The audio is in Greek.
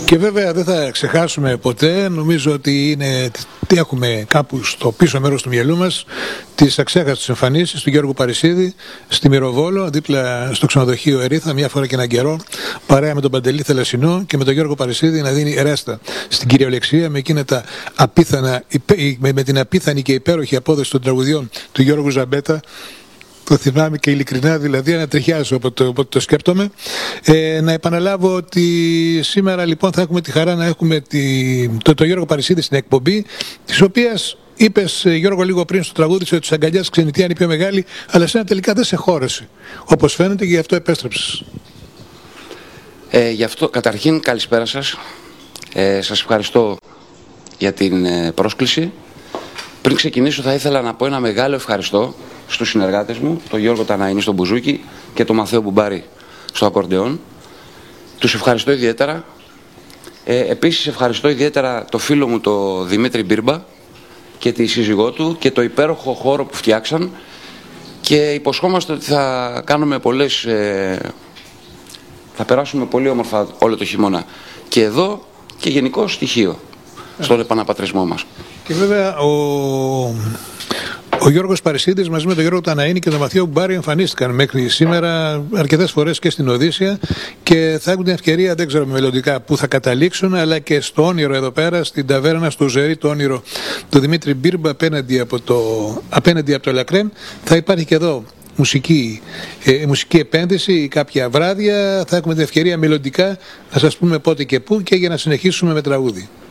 Και βέβαια δεν θα ξεχάσουμε ποτέ, νομίζω ότι είναι, τι έχουμε κάπου στο πίσω μέρος του μυαλού μας, τις αξέχαστες εμφανίσεις του Γιώργου Παρισίδη στη Μυροβόλο, δίπλα στο ξενοδοχείο Ερήθα, μια φορά και έναν καιρό, παρέα με τον Παντελή Θελασσινό και με τον Γιώργο Παρισίδη να δίνει ρέστα στην κυριολεξία με εκείνα τα απίθανα, με την απίθανη και υπέροχη απόδοση των τραγουδιών του Γιώργου Ζαμπέτα. Το θυμάμαι και ειλικρινά, δηλαδή ανατριχιάζω όποτε το σκέπτομαι. Να επαναλάβω ότι σήμερα λοιπόν θα έχουμε τη χαρά να έχουμε το Γιώργο Παρισίδη στην εκπομπή, της οποίας είπες, Γιώργο, λίγο πριν στο τραγούδι ότι της αγκαλιάς ξενιτιά είναι η πιο μεγάλη, αλλά σένα τελικά δεν σε χώρεσε, όπως φαίνεται, και γι' αυτό επέστρεψες. Γι' αυτό, καταρχήν, καλησπέρα σας. Σας ευχαριστώ για την πρόσκληση. Πριν ξεκινήσω, θα ήθελα να πω ένα μεγάλο ευχαριστώ στους συνεργάτες μου, τον Γιώργο Ταναΐνη στο μπουζούκι και τον Μαθαίο Μπουμπάρη στο ακορντεόν. Τους ευχαριστώ ιδιαίτερα. Επίσης ευχαριστώ ιδιαίτερα το φίλο μου τον Δημήτρη Μπίρμπα και τη σύζυγό του και το υπέροχο χώρο που φτιάξαν, και υποσχόμαστε ότι θα κάνουμε θα περάσουμε πολύ όμορφα όλο το χειμώνα και εδώ και γενικώς στοιχείο στον επαναπατρισμό μας. Και βέβαια ο Γιώργος Παρισίδης μαζί με τον Γιώργο Ταναΐνη και τον Μαθαίο Μπουμπάρη εμφανίστηκαν μέχρι σήμερα αρκετές φορές και στην Οδύσσια, και θα έχουν την ευκαιρία, δεν ξέρω μελλοντικά που θα καταλήξουν, αλλά και στο όνειρο εδώ πέρα, στην ταβέρνα, στο Ζερί, το όνειρο του Δημήτρη Μπίρμπα απέναντι από το Λακρέν. Θα υπάρχει και εδώ μουσική επένδυση, κάποια βράδια. Θα έχουμε την ευκαιρία μελλοντικά να σας πούμε πότε και πού, και για να συνεχίσουμε με τραγούδι.